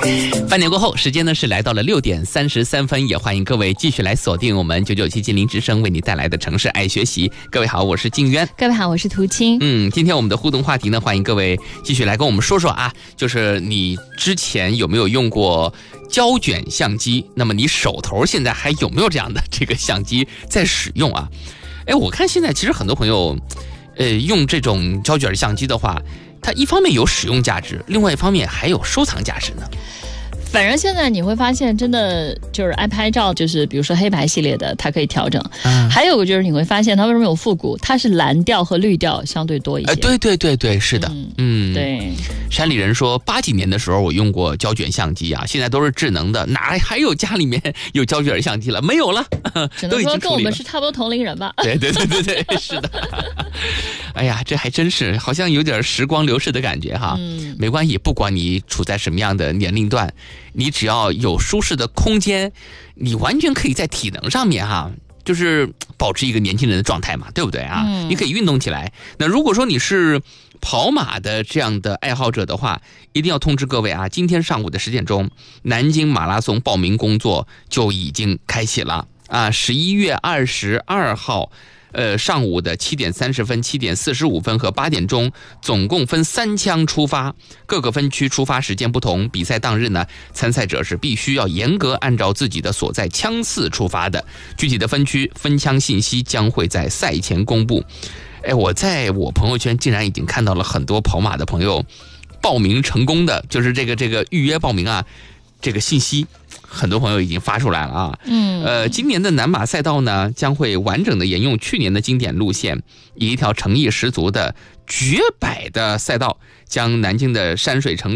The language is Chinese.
半点过后，时间呢是来到了6点33分，也欢迎各位继续来锁定我们997金陵之声为你带来的城市爱学习。各位好，我是静渊。 各位好，我是涂青。 今天我们的互动话题呢，欢迎各位继续来跟我们说说啊，就是你之前有没有用过胶卷相机？那么你手头现在还有没有这样的这个相机在使用啊？我看现在其实很多朋友，用这种胶卷相机的话，它一方面有使用价值，另外一方面还有收藏价值呢。 反正现在你会发现，真的就是爱拍照，就是比如说黑白系列的，它可以调整。还有个就是你会发现，它为什么有复古？它是蓝调和绿调相对多一些。 对，是的。 对。 山里人说，80几年的时候我用过胶卷相机啊，现在都是智能的，哪还有家里面有胶卷相机了？没有了， 只能说跟我们是差不多同龄人吧。 对，是的。哎呀，这还真是好像有点时光流逝的感觉哈。没关系，不管你处在什么样的年龄段，你只要有舒适的空间，你完全可以在体能上面就是保持一个年轻人的状态嘛，对不对啊？你可以运动起来。那如果说你是跑马的这样的爱好者的话，一定要通知各位啊，今天上午的10点钟，南京马拉松报名工作就已经开启了啊！11月22号。上午的7点30分、7点45分和8点钟，总共分3枪出发，各个分区出发时间不同。比赛当日呢，参赛者是必须要严格按照自己的所在枪次出发的。具体的分区分枪信息将会在赛前公布。我在我朋友圈竟然已经看到了很多跑马的朋友报名成功的，就是这个预约报名啊，这个信息。很多朋友已经发出来了啊。今年的南马赛道呢，将会完整的沿用去年的经典路线，以一条诚意十足的绝摆的赛道，将南京的山水城